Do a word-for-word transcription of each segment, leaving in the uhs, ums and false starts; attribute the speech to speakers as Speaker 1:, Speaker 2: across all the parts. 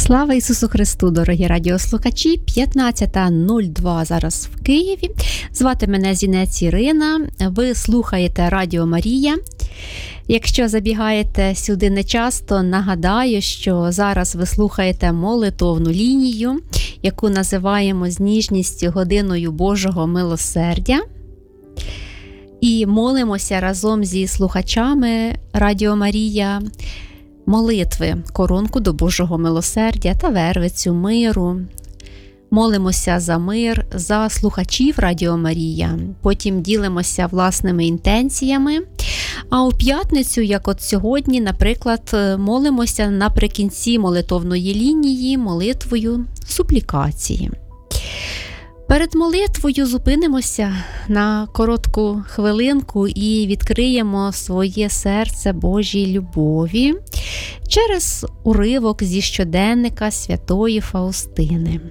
Speaker 1: Слава Ісусу Христу, дорогі радіослухачі! п'ятнадцята нуль два зараз в Києві. Звати мене Зінець Ірина. Ви слухаєте Радіо Марія. Якщо забігаєте сюди нечасто, нагадаю, що зараз ви слухаєте молитовну лінію, яку називаємо з ніжністю годиною Божого милосердя. І молимося разом зі слухачами Радіо Марія молитви, коронку до Божого милосердя та вервицю миру. Молимося за мир, за слухачів Радіо Марія. Потім ділимося власними інтенціями. А у п'ятницю, як от сьогодні, наприклад, молимося наприкінці молитовної лінії молитвою суплікації. Перед молитвою зупинимося на коротку хвилинку і відкриємо своє серце Божій любові через уривок зі щоденника святої Фаустини.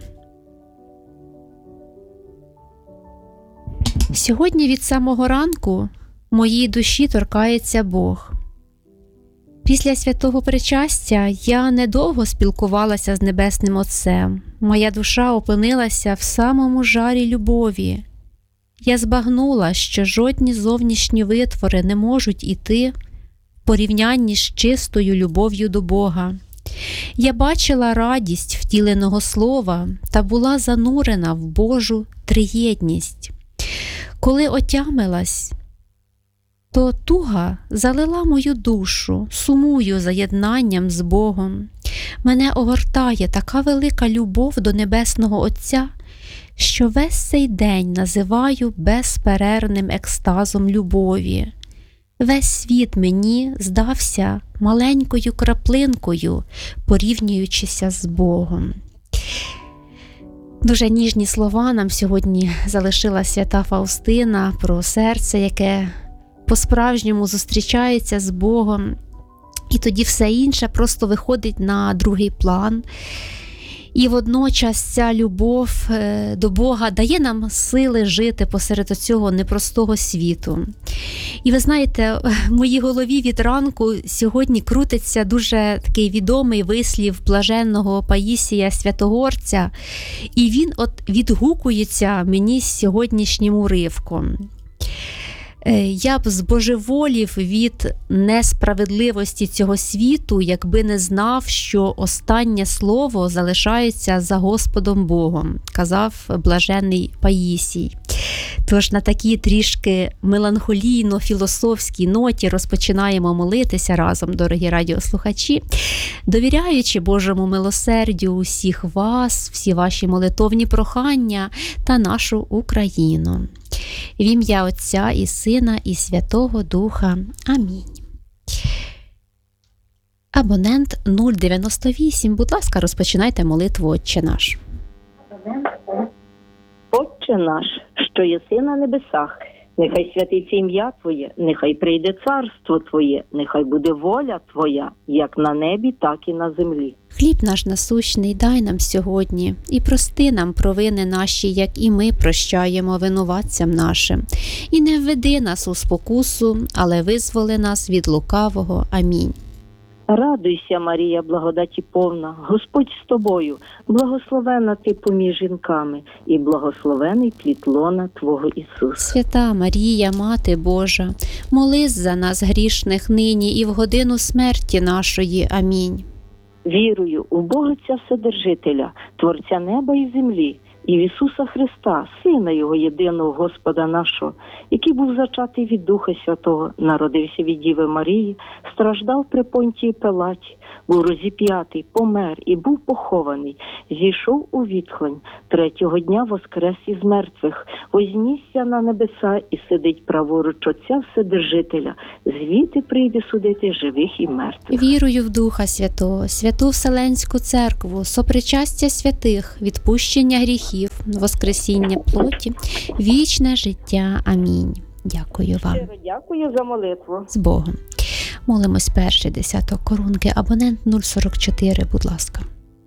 Speaker 1: Сьогодні від самого ранку моїй душі торкається Бог. Після святого причастя я недовго спілкувалася з Небесним Отцем. Моя душа опинилася в самому жарі любові. Я збагнула, що жодні зовнішні витвори не можуть іти в порівнянні з чистою любов'ю до Бога. Я бачила радість втіленого слова та була занурена в Божу триєдність. Коли отямилась, то туга залила мою душу, сумую за єднанням з Богом. Мене огортає така велика любов до Небесного Отця, що весь цей день називаю безперервним екстазом любові. Весь світ мені здався маленькою краплинкою, порівнюючися з Богом. Дуже ніжні слова нам сьогодні залишила свята Фаустина про серце, яке по-справжньому зустрічається з Богом, і тоді все інше просто виходить на другий план. І водночас ця любов до Бога дає нам сили жити посеред цього непростого світу. І ви знаєте, в моїй голові від ранку сьогодні крутиться дуже такий відомий вислів блаженного Паїсія Святогорця, і він от відгукується мені сьогоднішнім уривком. Я б збожеволів від несправедливості цього світу, якби не знав, що останнє слово залишається за Господом Богом, казав блаженний Паїсій. Тож на такій трішки меланхолійно-філософській ноті розпочинаємо молитися разом, дорогі радіослухачі, довіряючи Божому милосердю усіх вас, всі ваші молитовні прохання та нашу Україну. В ім'я Отця і Сина і Святого Духа. Амінь. Абонент нуль дев'яносто вісім. Будь ласка, розпочинайте молитву «Отче наш».
Speaker 2: Отче наш, що єси на небесах, нехай святиться ім'я Твоє, нехай прийде царство Твоє, нехай буде воля Твоя, як на небі, так і на землі.
Speaker 1: Хліб наш насущний дай нам сьогодні, і прости нам провини наші, як і ми прощаємо винуватцям нашим. І не введи нас у спокусу, але визволи нас від лукавого. Амінь.
Speaker 2: Радуйся, Марія, благодаті повна, Господь з тобою, благословена ти поміж жінками, і благословений плід лона Твого Ісуса.
Speaker 1: Свята Марія, Мати Божа, молись за нас грішних нині і в годину смерті нашої. Амінь.
Speaker 2: Вірую у Бога Отця Вседержителя, Творця неба і землі, і в Ісуса Христа, Сина Його єдиного Господа нашого, який був зачатий від Духа Святого, народився від Діви Марії, страждав при Понтії Пилаті, був розіп'ятий, помер і був похований, зійшов у відхлень, третього дня воскрес із мертвих, вознісся на небеса і сидить праворуч Отця Вседержителя, звідти прийде судити живих і мертвих.
Speaker 1: Вірую в Духа Святого, Святу Вселенську Церкву, сопричастя святих, відпущення гріхів, воскресіння плоті, вічне життя. Амінь. Дякую вам.
Speaker 2: Щиро дякую за молитву.
Speaker 1: З Богом. Молимось перший десяток коронки. Абонент нуль сорок чотири, будь ласка.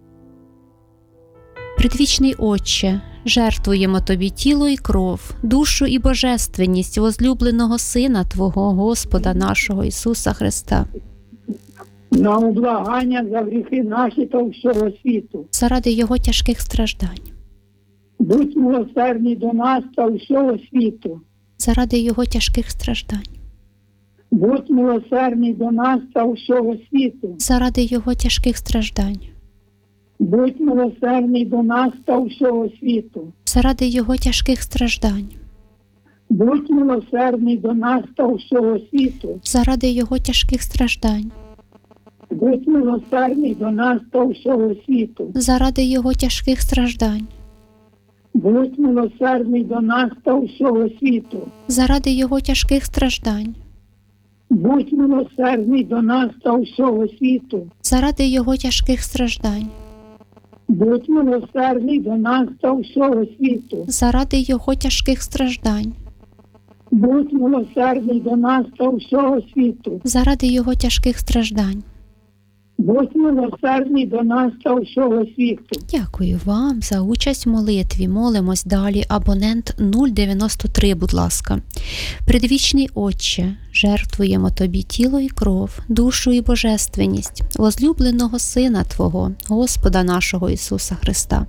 Speaker 1: Предвічний Отче, жертвуємо Тобі тіло і кров, душу і божественність возлюбленого Сина Твого, Господа нашого Ісуса Христа,
Speaker 3: на облагання за гріхи наші та всього світу.
Speaker 1: заради Його тяжких страждань,
Speaker 3: Будь милосердний до нас та всього світу.
Speaker 1: заради Його тяжких страждань,
Speaker 3: Будь милосердний до нас та всього світу.
Speaker 1: заради Його тяжких страждань,
Speaker 3: Будь милосердний до нас та всього світу.
Speaker 1: заради Його тяжких страждань,
Speaker 3: Будь милосердний до нас та всього світу.
Speaker 1: заради Його тяжких страждань,
Speaker 3: Будь милосердний до нас та всього світу.
Speaker 1: заради Його тяжких страждань,
Speaker 3: Будь милосердний до нас та всього світу.
Speaker 1: заради Його тяжких страждань,
Speaker 3: Будь милосердний до нас та всього світу.
Speaker 1: заради Його тяжких страждань,
Speaker 3: Будь милосердний до нас та всього світу.
Speaker 1: заради Його тяжких страждань,
Speaker 3: Будь милосердний до нас та всього світу.
Speaker 1: заради Його тяжких страждань.
Speaker 3: Будь милосердний до нас та всього світу.
Speaker 1: Дякую вам за участь в молитві. Молимось далі. Абонент нуль дев'яносто три, будь ласка. Предвічний Отче, жертвуємо Тобі тіло і кров, душу і божественність возлюбленого Сина Твого, Господа нашого Ісуса Христа.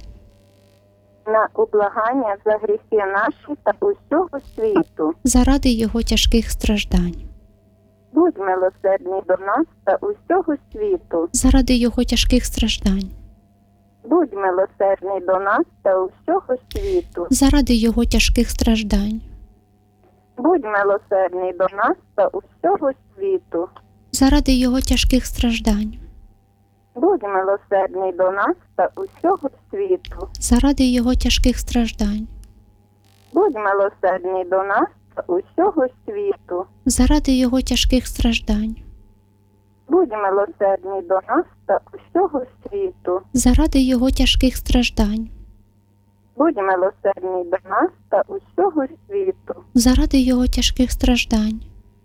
Speaker 4: На облагання за гріхи наші та усього світу.
Speaker 1: Заради Його тяжких страждань,
Speaker 4: Будь милосердний до нас та усього світу.
Speaker 1: заради Його тяжких страждань,
Speaker 4: Будь милосердний до нас та усього світу.
Speaker 1: заради Його тяжких страждань,
Speaker 4: Будь милосердний до нас та усього світу.
Speaker 1: заради Його тяжких страждань,
Speaker 4: Будь милосердний до нас та усього світу.
Speaker 1: заради Його тяжких страждань,
Speaker 4: Будь милосердний до нас та усього світу.
Speaker 1: заради Його тяжких страждань,
Speaker 4: Будь милосердний до нас та усього світу.
Speaker 1: заради Його тяжких страждань,
Speaker 4: Будь милосердний до нас та усього світу.
Speaker 1: заради Його тяжких страждань,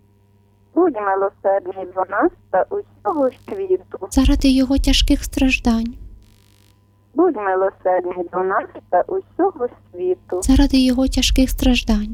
Speaker 4: Будь милосердний до нас та усього світу.
Speaker 1: заради Його тяжких страждань,
Speaker 4: Будь милосердний до нас та усього світу.
Speaker 1: заради Його тяжких страждань.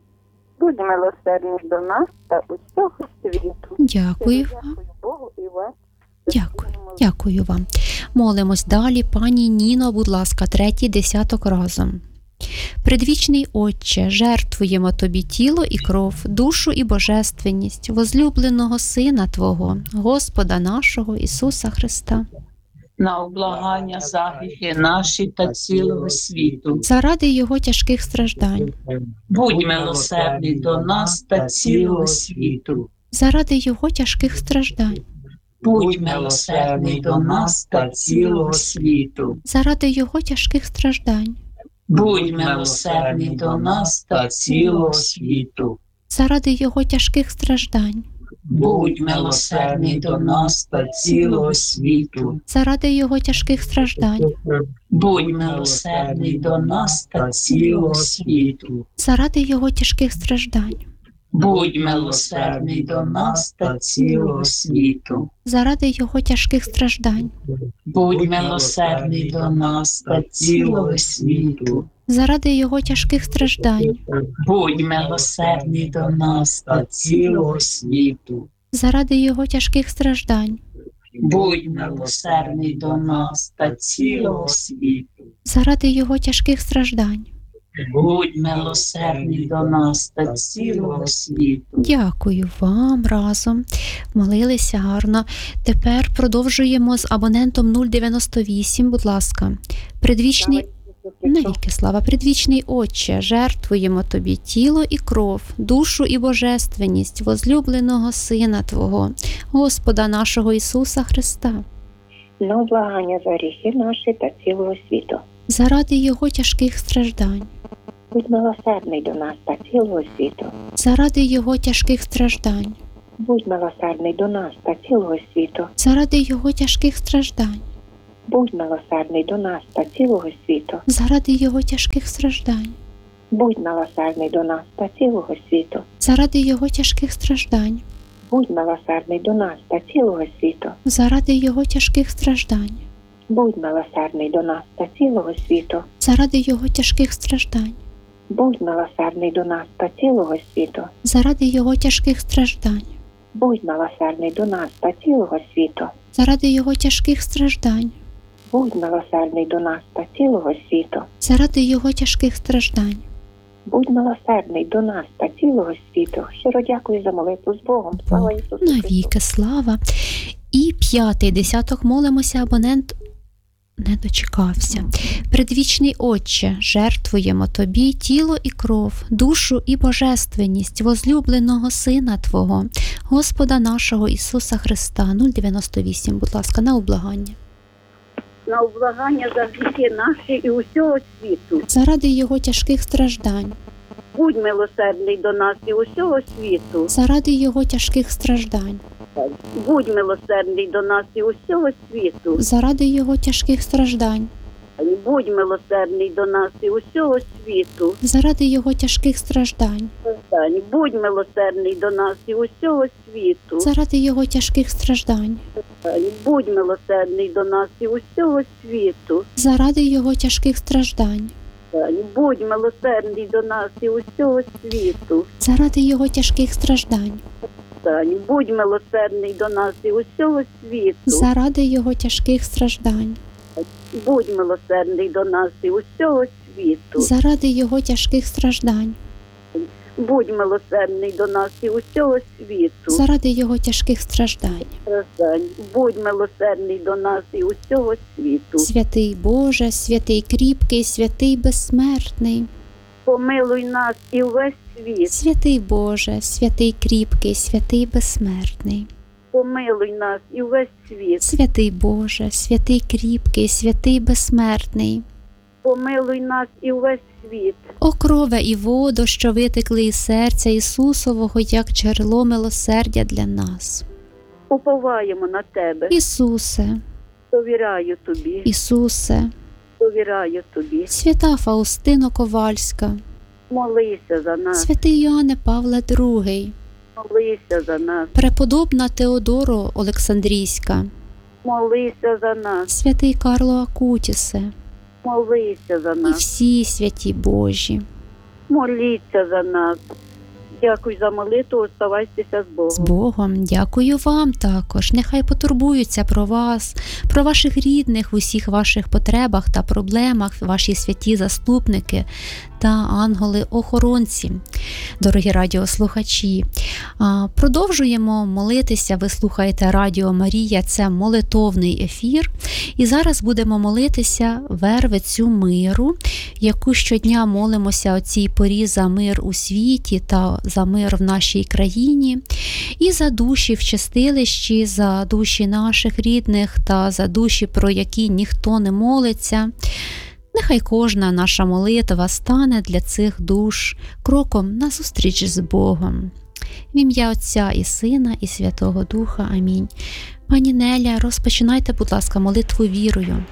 Speaker 4: Будь милосердний до нас та усього світу.
Speaker 1: Дякую.
Speaker 4: Дякую Богу і вас.
Speaker 1: Дякую. Дякую вам. Молимось далі. Пані Ніно, будь ласка, третій десяток разом. Предвічний Отче, жертвуємо Тобі тіло і кров, душу і божественність возлюбленого Сина Твого, Господа нашого Ісуса Христа.
Speaker 5: На облагання за гріхи наші та цілого світу.
Speaker 1: Заради Його тяжких страждань,
Speaker 5: Будь милосердний до нас та цілого світу.
Speaker 1: заради Його тяжких страждань,
Speaker 5: Будь милосердний до нас та цілого світу.
Speaker 1: заради Його тяжких страждань,
Speaker 5: Будь милосердний до нас та цілого світу.
Speaker 1: заради Його тяжких страждань,
Speaker 5: Будь милосердний до нас та цілого світу.
Speaker 1: заради Його тяжких страждань,
Speaker 5: Будь милосердний до нас та цілого світу.
Speaker 1: заради Його тяжких страждань,
Speaker 5: Будь милосердний до нас та цілого світу.
Speaker 1: заради Його тяжких страждань,
Speaker 5: Будь милосердний до нас та цілого світу.
Speaker 1: заради Його тяжких страждань,
Speaker 5: Будь милосердний до нас та цілого світу.
Speaker 1: заради Його тяжких страждань,
Speaker 5: Будь милосердний до нас та цілого світу.
Speaker 1: заради Його тяжких страждань.
Speaker 5: Будь милосердний до нас та цілого світу.
Speaker 1: Дякую вам разом. Молилися гарно. Тепер продовжуємо з абонентом нуль дев'яносто вісім, будь ласка. Предвічний навіки слава, предвічний Отче, жертвуємо Тобі тіло і кров, душу і божественність возлюбленого Сина Твого, Господа нашого Ісуса Христа.
Speaker 2: На облагання за гріхи наші та цілого світу.
Speaker 1: Заради Його тяжких страждань,
Speaker 2: Будь милосердний до нас та цілого світу.
Speaker 1: заради Його тяжких страждань,
Speaker 2: Будь милосердний до нас та цілого світу.
Speaker 1: заради Його тяжких страждань,
Speaker 2: Будь милосердний до нас та цілого світу.
Speaker 1: заради Його тяжких страждань,
Speaker 2: Будь милосердний до нас та цілого світу.
Speaker 1: заради Його тяжких страждань,
Speaker 2: Будь милосердний до нас та цілого світу.
Speaker 1: заради Його тяжких страждань,
Speaker 2: Будь милосердний до нас та цілого світу.
Speaker 1: заради Його тяжких страждань,
Speaker 2: Будь милосердний до нас та цілого світу.
Speaker 1: заради Його тяжких страждань,
Speaker 4: Будь милосердний до нас та цілого світу.
Speaker 1: заради Його тяжких страждань,
Speaker 4: Будь милосердний до нас та цілого світу.
Speaker 1: заради Його тяжких страждань,
Speaker 4: Будь милосердний до нас та цілого світу. Щиро дякую за молитву з Богом. Слава
Speaker 1: Бог
Speaker 4: Ісусу Христу.
Speaker 1: навіки слава. І п'ятий десяток молимося, абонент не дочекався. Предвічний Отче, жертвуємо Тобі тіло і кров, душу і божественність возлюбленого Сина Твого, Господа нашого Ісуса Христа. нуль дев'яносто вісім, будь ласка, на облагання.
Speaker 6: На облагання за гріхи наші і усього світу.
Speaker 1: Заради Його тяжких страждань,
Speaker 6: Будь милосердний до нас і усього світу.
Speaker 1: заради Його тяжких страждань,
Speaker 6: Будь милосердний до нас і усього світу.
Speaker 1: заради Його тяжких страждань,
Speaker 6: Будь милосердний до нас і усього світу.
Speaker 1: заради Його тяжких страждань,
Speaker 6: Будь милосердний до нас і усього світу.
Speaker 1: заради Його тяжких страждань,
Speaker 6: Будь милосердний до нас і усього світу.
Speaker 1: заради Його тяжких страждань,
Speaker 6: Будь милосердний до нас і усього світу.
Speaker 1: заради Його тяжких страждань,
Speaker 6: Будь милосердний до нас і усього світу.
Speaker 1: заради Його тяжких страждань,
Speaker 6: Будь милосердний до нас і усього світу.
Speaker 1: заради Його тяжких страждань,
Speaker 6: Будь милосердний до нас і усього світу.
Speaker 1: заради Його тяжких страждань.
Speaker 6: Будь милосердний до нас і усього світу.
Speaker 1: Святий Боже, святий кріпкий, святий безсмертний.
Speaker 6: Помилуй нас і увесь світ.
Speaker 1: Святий Боже, святий кріпкий, святий безсмертний.
Speaker 6: Помилуй нас і увесь світ.
Speaker 1: Святий Боже, святий кріпкий, святий безсмертний.
Speaker 6: Помилуй нас і увесь світ.
Speaker 1: О крове і воду, що витекли із серця Ісусового, як джерело милосердя для нас.
Speaker 6: Уповаємо на Тебе.
Speaker 1: Ісусе,
Speaker 6: Довіряю Тобі.
Speaker 1: Ісусе,
Speaker 6: Довіряю Тобі.
Speaker 1: свята Фаустино Ковальська,
Speaker 6: Молися за нас.
Speaker 1: святий Йоанне Павле другий,
Speaker 6: Молися за нас.
Speaker 1: преподобна Теодоро Олександрійська,
Speaker 6: Молися за нас.
Speaker 1: святий Карло Акутісе
Speaker 6: Молися за
Speaker 1: і
Speaker 6: нас.
Speaker 1: всі святі Божі.
Speaker 6: Моліться за нас. Дякую за молитву, оставайтеся з Богом.
Speaker 1: З Богом. Дякую вам також. Нехай потурбуються про вас, про ваших рідних в усіх ваших потребах та проблемах, ваші святі заступники та ангели-охоронці. Дорогі радіослухачі, продовжуємо молитися. Ви слухаєте Радіо Марія, це молитовний ефір. І зараз будемо молитися вервицю миру, яку щодня молимося о цій порі за мир у світі та за мир в нашій країні, і за душі в чистилищі, за душі наших рідних та за душі, про які ніхто не молиться. Нехай кожна наша молитва стане для цих душ кроком на зустріч з Богом. В ім'я Отця і Сина, і Святого Духа. Амінь. Пані Неля, розпочинайте, будь ласка, молитву вірою.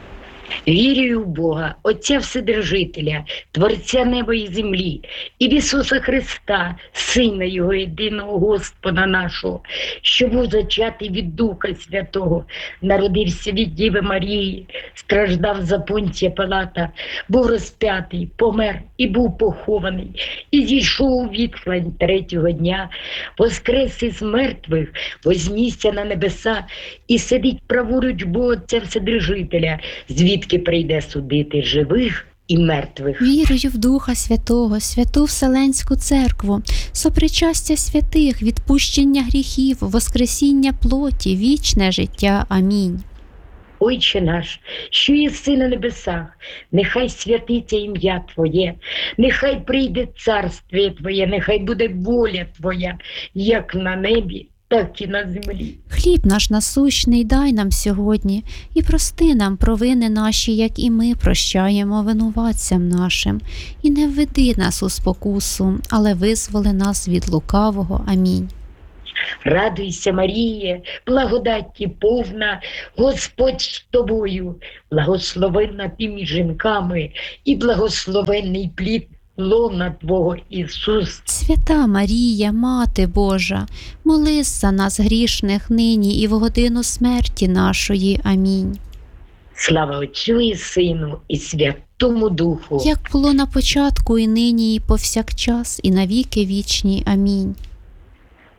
Speaker 7: Вірю в Бога, Отця Вседержителя, Творця неба і землі, і в Ісуса Христа, Сина Його єдиного Господа нашого, що був зачатий від Духа Святого, народився від Діви Марії, страждав за Понтія Пилата, був розп'ятий, помер і був похований, і зійшов у відхлань третього дня, воскрес із мертвих, вознісся на небеса і сидить праворуч Бога Отця Вседержителя, звідки прийде судити живих і мертвих.
Speaker 1: Вірую в Духа Святого, святу Вселенську Церкву, сопричастя святих, відпущення гріхів, воскресіння плоті, вічне життя. Амінь.
Speaker 7: Отче наш, що єси на небесах, нехай святиться ім'я Твоє, нехай прийде царствіє Твоє, нехай буде воля Твоя, як на небі, так і на землі.
Speaker 1: Хліб наш насущний дай нам сьогодні, і прости нам провини наші, як і ми прощаємо винуватцям нашим. І не введи нас у спокусу, але визволи нас від лукавого. Амінь.
Speaker 7: Радуйся, Маріє, благодаті повна, Господь з тобою, благословенна ти між жінками, і благословенний плід лона Твого, Ісус.
Speaker 1: Свята Марія, Мати Божа, молись за нас грішних нині і в годину смерті нашої. Амінь.
Speaker 7: Слава Отцю і Сину, і Святому Духу.
Speaker 1: Як було на початку, і нині, і повсякчас, і навіки вічні. Амінь.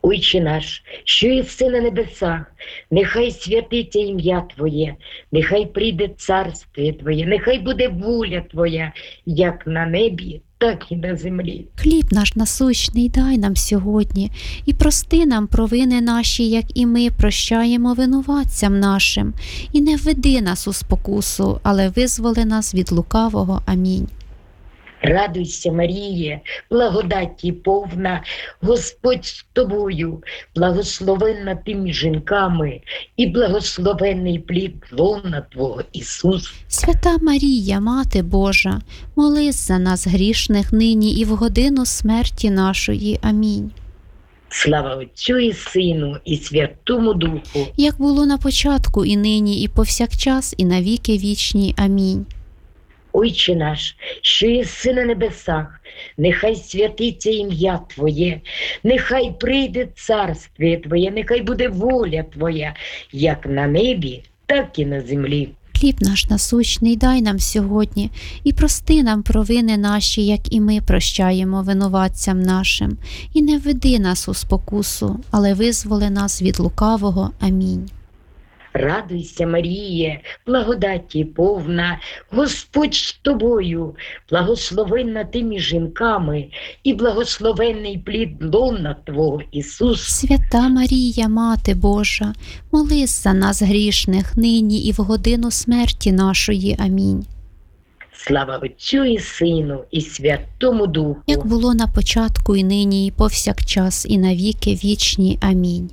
Speaker 7: Отче наш, що єси на небесах, нехай святиться ім'я Твоє, нехай прийде царство Твоє, нехай буде воля Твоя, як на небі, так і на землі.
Speaker 1: Хліб наш насущний дай нам сьогодні, і прости нам провини наші, як і ми прощаємо винуватцям нашим. І не введи нас у спокусу, але визволи нас від лукавого. Амінь.
Speaker 7: Радуйся, Маріє, благодаті повна, Господь з тобою, благословенна ти між жінками, і благословенний плід лона Твого, Ісус.
Speaker 1: Свята Марія, Мати Божа, молись за нас грішних нині і в годину смерті нашої. Амінь.
Speaker 7: Слава Отцю і Сину, і Святому Духу.
Speaker 1: Як було на початку, і нині, і повсякчас, і на віки вічні. Амінь.
Speaker 7: Отче наш, що єси на небесах, нехай святиться ім'я Твоє, нехай прийде царствіє Твоє, нехай буде воля Твоя, як на небі, так і на землі.
Speaker 1: Хліб наш насущний дай нам сьогодні, і прости нам провини наші, як і ми прощаємо винуватцям нашим. І не введи нас у спокусу, але визволи нас від лукавого. Амінь.
Speaker 7: Радуйся, Маріє, благодаті повна, Господь з тобою, благословенна ти між жінками, і благословенний плід лона Твого, Ісус.
Speaker 1: Свята Марія, Мати Божа, молись за нас грішних нині і в годину смерті нашої. Амінь.
Speaker 7: Слава Отцю і Сину, і Святому Духу.
Speaker 1: Як було на початку, і нині, і повсякчас, і на віки вічні. Амінь.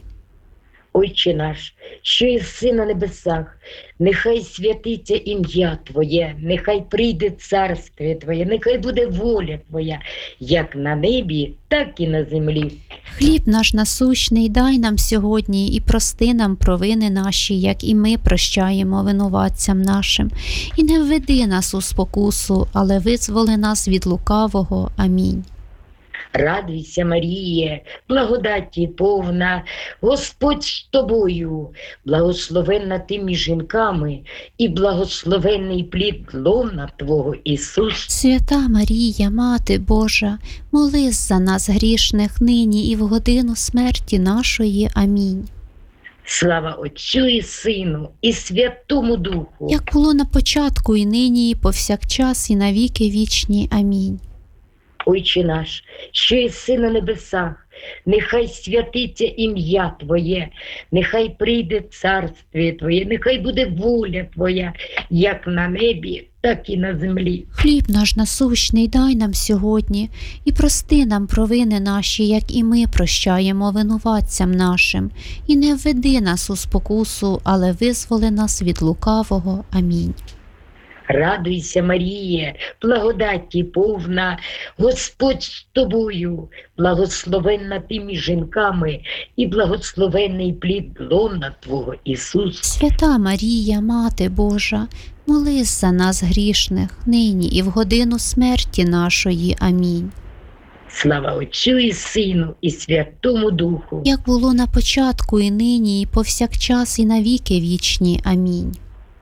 Speaker 7: Отче наш, що єси на небесах, нехай святиться ім'я Твоє, нехай прийде царство Твоє, нехай буде воля Твоя, як на небі, так і на землі.
Speaker 1: Хліб наш насущний дай нам сьогодні, і прости нам провини наші, як і ми прощаємо винуватцям нашим. І не введи нас у спокусу, але визволи нас від лукавого. Амінь.
Speaker 7: Радуйся, Маріє, благодаті повна, Господь з тобою, благословенна ти між жінками, і благословенний плід лона Твого, Ісус.
Speaker 1: Свята Марія, Мати Божа, молись за нас грішних нині і в годину смерті нашої. Амінь.
Speaker 7: Слава Отцю і Сину, і Святому Духу.
Speaker 1: Як було на початку, і нині, і повсякчас, і на віки вічні. Амінь.
Speaker 7: Отче наш, що єси на небесах, нехай святиться ім'я Твоє, нехай прийде царствіє Твоє, нехай буде воля Твоя, як на небі, так і на землі.
Speaker 1: Хліб наш насущний дай нам сьогодні, і прости нам провини наші, як і ми прощаємо винуватцям нашим. І не введи нас у спокусу, але визволи нас від лукавого. Амінь.
Speaker 7: Радуйся, Маріє, благодаті повна, Господь з тобою, благословенна ти між жінками, і благословенний плід лона Твого, Ісус.
Speaker 1: Свята Марія, Мати Божа, молись за нас грішних нині і в годину смерті нашої. Амінь.
Speaker 7: Слава Отцю і Сину, і Святому Духу.
Speaker 1: Як було на початку, і нині, і повсякчас, і на віки вічні. Амінь.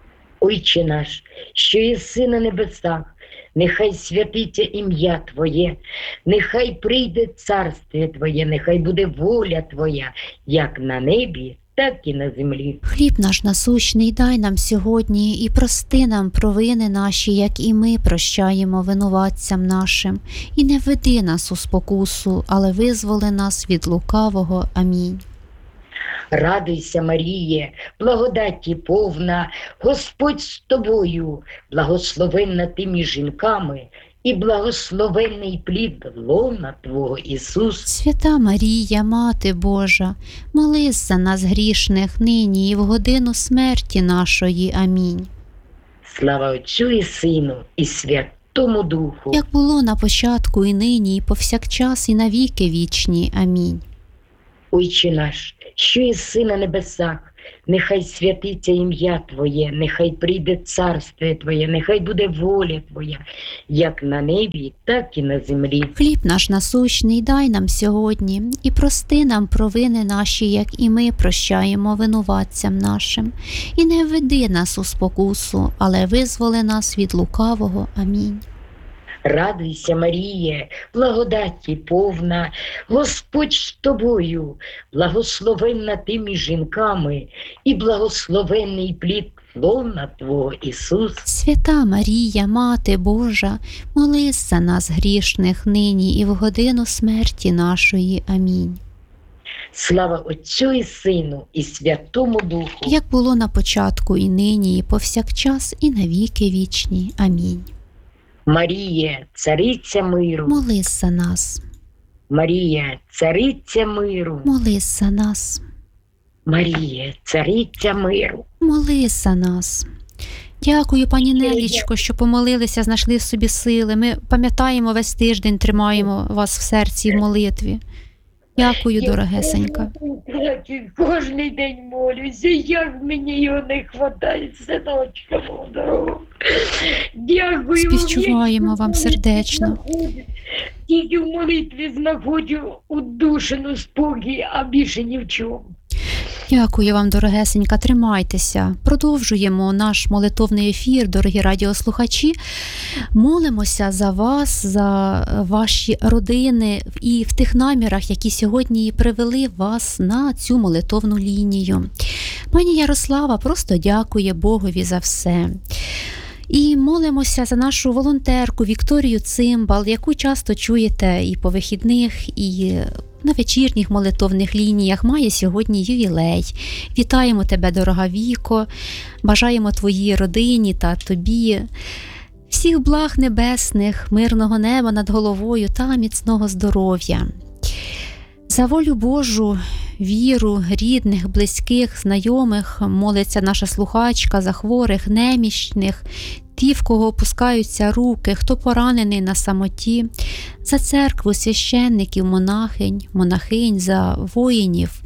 Speaker 7: Отче наш, що єси на небесах, нехай святиться ім'я Твоє, нехай прийде царство Твоє, нехай буде воля Твоя, як на небі, так і на землі.
Speaker 1: Хліб наш насущний дай нам сьогодні, і прости нам провини наші, як і ми прощаємо винуватцям нашим. І не введи нас у спокусу, але визволи нас від лукавого. Амінь.
Speaker 7: Радуйся, Маріє, благодаті повна, Господь з тобою, благословенна ти між жінками, і благословенний плід лона Твого, Ісус.
Speaker 1: Свята Марія, Мати Божа, молись за нас грішних нині і в годину смерті нашої. Амінь.
Speaker 7: Слава Отцю і Сину, і Святому Духу.
Speaker 1: Як було на початку, і нині, і повсякчас, і на віки вічні. Амінь.
Speaker 7: Отче наш, що єси на небесах, нехай святиться ім'я Твоє, нехай прийде царство Твоє, нехай буде воля Твоя, як на небі, так і на землі.
Speaker 1: Хліб наш насущний дай нам сьогодні, і прости нам провини наші, як і ми прощаємо винуватцям нашим. І не введи нас у спокусу, але визволи нас від лукавого. Амінь.
Speaker 7: Радуйся, Маріє, благодаті повна, Господь з тобою, благословенна ти між жінками, і благословенний плід лона Твого, Ісус.
Speaker 1: Свята Марія, Мати Божа, молись за нас грішних нині і в годину смерті нашої. Амінь.
Speaker 7: Слава Отцю і Сину, і Святому Духу.
Speaker 1: Як було на початку, і нині, і повсякчас, і на віки вічні. Амінь.
Speaker 7: Маріє, цариця миру.
Speaker 1: Молись за нас,
Speaker 7: Маріє, цариця миру.
Speaker 1: молись за нас,
Speaker 7: Маріє, цариця миру.
Speaker 1: молись за нас. Дякую, пані Нелічко, що помолилися, знайшли в собі сили. Ми пам'ятаємо весь тиждень, тримаємо вас в серці і в молитві. Дякую, дорогесенька.
Speaker 7: Я кожний день молюся, як мені його не хватає, синочка мого дорогого. Дякую.
Speaker 1: Співчуваємо вам сердечно.
Speaker 7: Тільки в молитві знаходжу удушену спокій, а більше ні в чому.
Speaker 1: Дякую вам, дорогесенька, тримайтеся. Продовжуємо наш молитовний ефір, дорогі радіослухачі. Молимося за вас, за ваші родини і в тих намірах, які сьогодні привели вас на цю молитовну лінію. Пані Ярослава просто дякує Богові за все. І молимося за нашу волонтерку Вікторію Цимбал, яку часто чуєте і по вихідних, і на вечірніх молитовних лініях. Має сьогодні ювілей. Вітаємо тебе, дорога Віко, бажаємо твоїй родині та тобі всіх благ небесних, мирного неба над головою та міцного здоров'я. За волю Божу, віру рідних, близьких, знайомих молиться наша слухачка, за хворих, немічних, ті, в кого опускаються руки, хто поранений на самоті, за церкву, священників, монахинь, монахинь, за воїнів,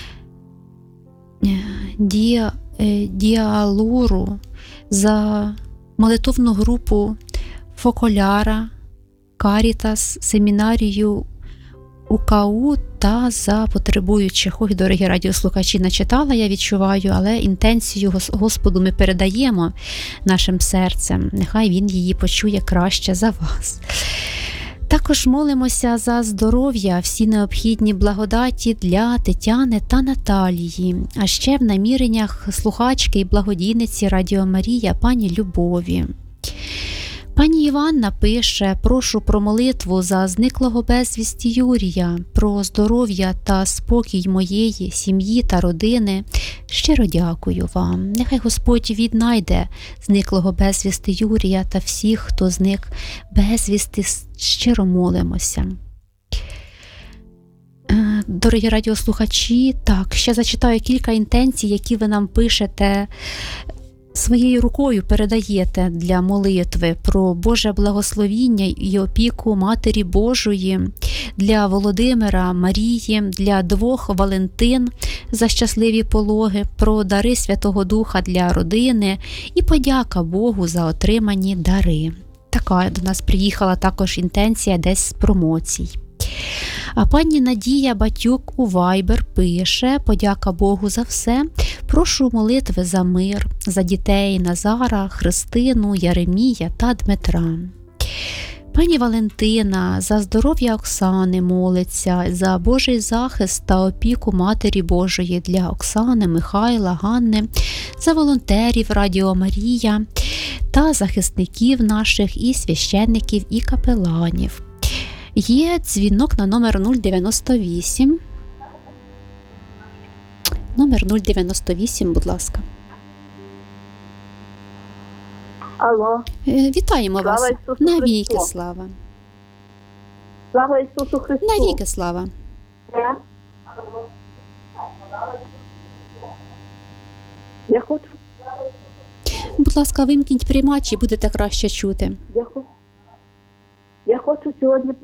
Speaker 1: дія, діалуру, за молитовну групу Фоколяра, Карітас, семінарію УКУ та за потребуючих. Ой, дорогі радіослухачі, начитала, я відчуваю, але інтенцію Господу ми передаємо нашим серцем. Нехай Він її почує краще за вас. Також молимося за здоров'я, всі необхідні благодаті для Тетяни та Наталії, а ще в наміреннях слухачки і благодійниці Радіо Марія пані Любові. Пані Іванна пише: прошу про молитву за зниклого безвісті Юрія, про здоров'я та спокій моєї сім'ї та родини. Щиро дякую вам. Нехай Господь віднайде зниклого безвісти Юрія та всіх, хто зник безвісти. Щиро молимося. Дорогі радіослухачі, так, ще зачитаю кілька інтенцій, які ви нам пишете, своєю рукою передаєте для молитви: про Боже благословіння і опіку Матері Божої, для Володимира, Марії, для двох Валентин за щасливі пологи, про дари Святого Духа для родини і подяка Богу за отримані дари. Така до нас приїхала також інтенція десь з промоцій. А пані Надія Батюк у Viber пише: подяка Богу за все. Прошу молитви за мир, за дітей Назара, Христину, Яремія та Дмитра. Пані Валентина за здоров'я Оксани молиться, за Божий захист та опіку Матері Божої для Оксани, Михайла, Ганни, за волонтерів Радіо Марія та захисників наших і священників і капеланів. Є дзвінок на номер нуль дев'яносто вісім. Номер нуль дев'яносто вісім, будь ласка.
Speaker 4: Алло,
Speaker 1: Е, Вітаємо
Speaker 4: Слава
Speaker 1: вас.
Speaker 4: Ісусу
Speaker 1: Навіки
Speaker 4: Христу.
Speaker 1: слава.
Speaker 4: слава Ісусу Христу!
Speaker 1: Навіки слава.
Speaker 4: Я, я хочу,
Speaker 1: Будь ласка, вимкніть приймач і будете краще чути.
Speaker 4: я хочу, я хочу сьогодні